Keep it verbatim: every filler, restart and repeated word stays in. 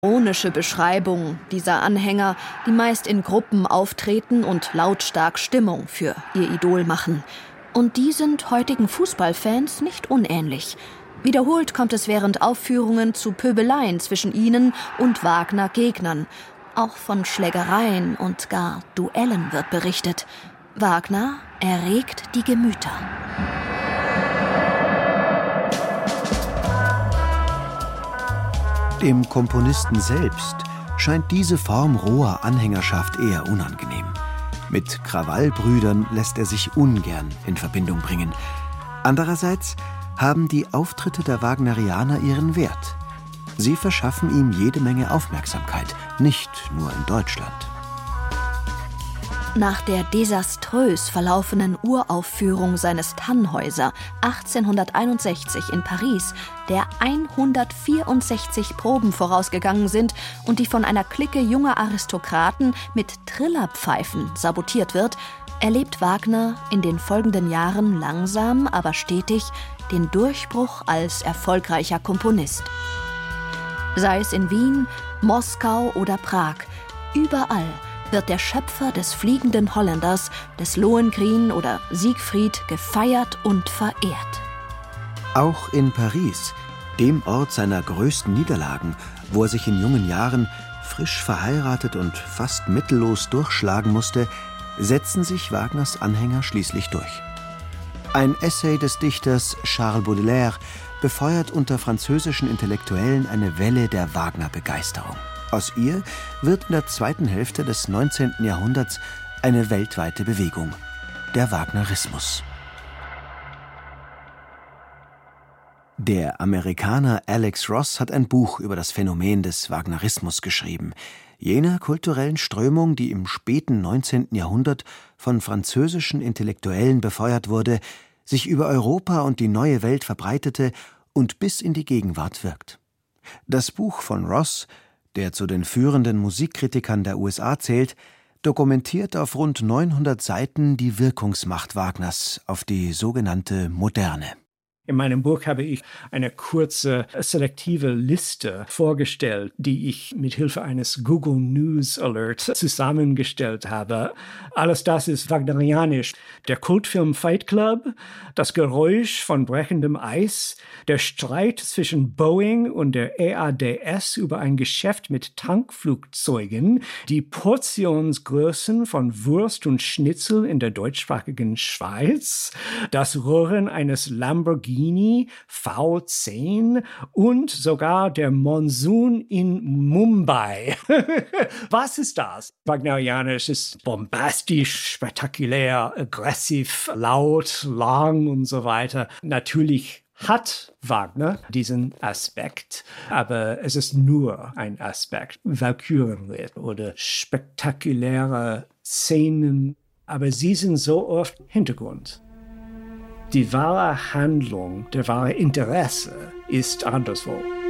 Ironische Beschreibung dieser Anhänger, die meist in Gruppen auftreten und lautstark Stimmung für ihr Idol machen. Und die sind heutigen Fußballfans nicht unähnlich. Wiederholt kommt es während Aufführungen zu Pöbeleien zwischen ihnen und Wagner-Gegnern. Auch von Schlägereien und gar Duellen wird berichtet. Wagner erregt die Gemüter. Dem Komponisten selbst scheint diese Form roher Anhängerschaft eher unangenehm. Mit Krawallbrüdern lässt er sich ungern in Verbindung bringen. Andererseits haben die Auftritte der Wagnerianer ihren Wert. Sie verschaffen ihm jede Menge Aufmerksamkeit, nicht nur in Deutschland. Nach der desaströs verlaufenen Uraufführung seines Tannhäuser achtzehnhunderteinundsechzig in Paris, der hundertvierundsechzig Proben vorausgegangen sind und die von einer Clique junger Aristokraten mit Trillerpfeifen sabotiert wird, erlebt Wagner in den folgenden Jahren langsam, aber stetig den Durchbruch als erfolgreicher Komponist. Sei es in Wien, Moskau oder Prag, überall wird der Schöpfer des Fliegenden Holländers, des Lohengrin oder Siegfried gefeiert und verehrt. Auch in Paris, dem Ort seiner größten Niederlagen, wo er sich in jungen Jahren frisch verheiratet und fast mittellos durchschlagen musste, setzen sich Wagners Anhänger schließlich durch. Ein Essay des Dichters Charles Baudelaire befeuert unter französischen Intellektuellen eine Welle der Wagner-Begeisterung. Aus ihr wird in der zweiten Hälfte des neunzehnten Jahrhunderts eine weltweite Bewegung, der Wagnerismus. Der Amerikaner Alex Ross hat ein Buch über das Phänomen des Wagnerismus geschrieben, jener kulturellen Strömung, die im späten neunzehnten Jahrhundert von französischen Intellektuellen befeuert wurde, sich über Europa und die neue Welt verbreitete und bis in die Gegenwart wirkt. Das Buch von Ross, der zu den führenden Musikkritikern der U S A zählt, dokumentiert auf rund neunhundert Seiten die Wirkungsmacht Wagners auf die sogenannte Moderne. In meinem Buch habe ich eine kurze, selektive Liste vorgestellt, die ich mit Hilfe eines Google News Alert zusammengestellt habe. Alles das ist wagnerianisch. Der Kultfilm Fight Club, das Geräusch von brechendem Eis, der Streit zwischen Boeing und der E A D S über ein Geschäft mit Tankflugzeugen, die Portionsgrößen von Wurst und Schnitzel in der deutschsprachigen Schweiz, das Röhren eines Lamborghini V zehn und sogar der Monsun in Mumbai. Was ist das? Wagnerianisch ist bombastisch, spektakulär, aggressiv, laut, lang und so weiter. Natürlich hat Wagner diesen Aspekt, aber es ist nur ein Aspekt. Walkürenritt oder spektakuläre Szenen, aber sie sind so oft Hintergrund. Die wahre Handlung, der wahre Interesse ist anderswo.